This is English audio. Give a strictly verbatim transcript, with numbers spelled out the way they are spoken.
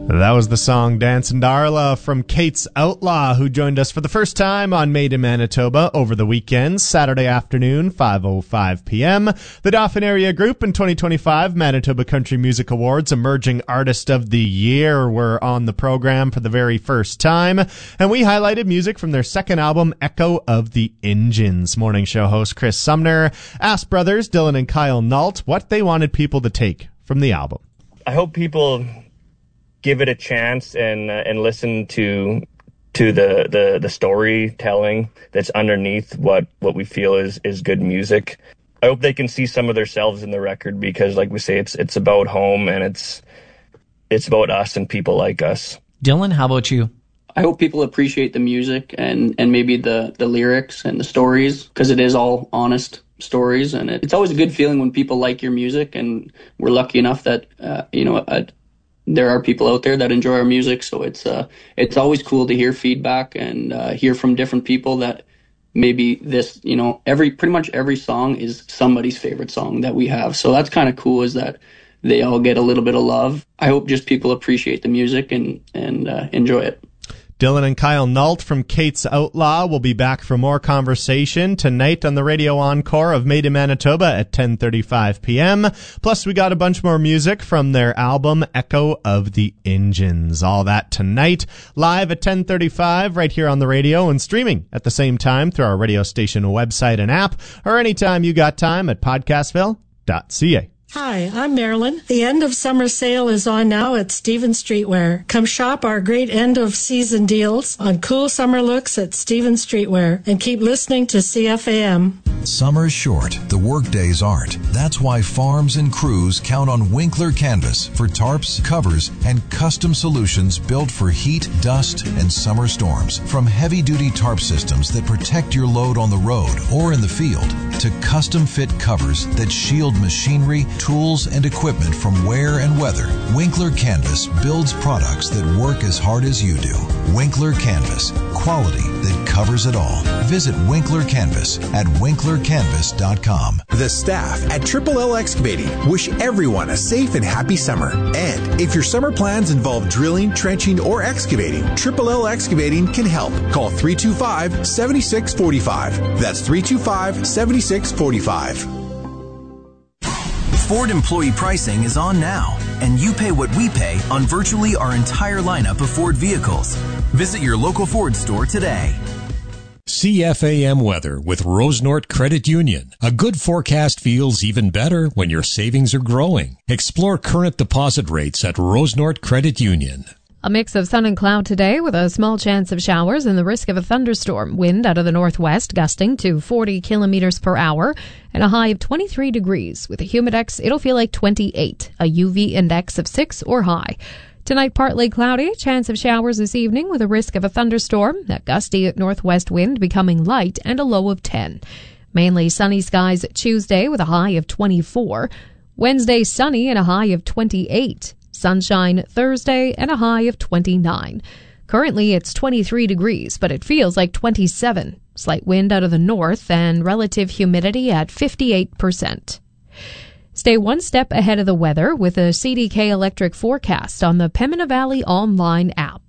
That was the song Dancin' Darla from Kate's Outlaw, who joined us for the first time on Made in Manitoba over the weekend, Saturday afternoon, five oh five p.m. The Dauphin Area Group and twenty twenty-five Manitoba Country Music Awards Emerging Artist of the Year were on the program for the very first time, and we highlighted music from their second album, Echo of the Injuns. Morning show host Chris Sumner asked brothers Dylan and Kyle Nault what they wanted people to take from the album. I hope people give it a chance and uh, and listen to to the, the, the storytelling that's underneath what, what we feel is, is good music. I hope they can see some of themselves in the record because, like we say, it's it's about home and it's it's about us and people like us. Dylan, how about you? I hope people appreciate the music and, and maybe the, the lyrics and the stories because it is all honest stories, and it, it's always a good feeling when people like your music, and we're lucky enough that uh, you know a, there are people out there that enjoy our music, so it's uh, it's always cool to hear feedback and uh, hear from different people that maybe this, you know, every pretty much every song is somebody's favorite song that we have. So that's kind of cool, is that they all get a little bit of love. I hope just people appreciate the music and, and uh, enjoy it. Dylan and Kyle Nault from Kate's Outlaw will be back for more conversation tonight on the radio encore of Made in Manitoba at ten thirty-five p.m. Plus, we got a bunch more music from their album Echo of the Injuns. All that tonight, live at ten thirty-five right here on the radio and streaming at the same time through our radio station website and app, or anytime you got time at podcastville dot c a. Hi, I'm Marilyn. The end of summer sale is on now at Stevens Streetwear. Come shop our great end of season deals on cool summer looks at Stevens Streetwear, and keep listening to C F A M. Summer's short, the work days aren't. That's why farms and crews count on Winkler Canvas for tarps, covers, and custom solutions built for heat, dust, and summer storms. From heavy-duty tarp systems that protect your load on the road or in the field, to custom-fit covers that shield machinery, tools, and equipment from wear and weather, Winkler Canvas builds products that work as hard as you do. Winkler Canvas, quality that covers it all. Visit Winkler Canvas at winkler canvas dot com. The staff at Triple L Excavating wish everyone a safe and happy summer. And if your summer plans involve drilling, trenching, or excavating, Triple L Excavating can help. Call three two five, seven six four five. That's three two five, seven six four five. Ford employee pricing is on now, and you pay what we pay on virtually our entire lineup of Ford vehicles. Visit your local Ford store today. C F A M weather with Rosenort Credit Union. A good forecast feels even better when your savings are growing. Explore current deposit rates at Rosenort Credit Union. A mix of sun and cloud today with a small chance of showers and the risk of a thunderstorm. Wind out of the northwest gusting to forty kilometers per hour and a high of twenty-three degrees. With a humidex, it'll feel like twenty-eight, a U V index of six or high. Tonight, partly cloudy, chance of showers this evening with a risk of a thunderstorm. That gusty northwest wind becoming light and a low of ten. Mainly sunny skies Tuesday with a high of twenty-four. Wednesday, sunny and a high of twenty-eight. Sunshine Thursday and a high of twenty-nine. Currently, it's twenty-three degrees, but it feels like twenty-seven. Slight wind out of the north and relative humidity at fifty-eight percent. Stay one step ahead of the weather with a C D K Electric forecast on the Pembina Valley online app.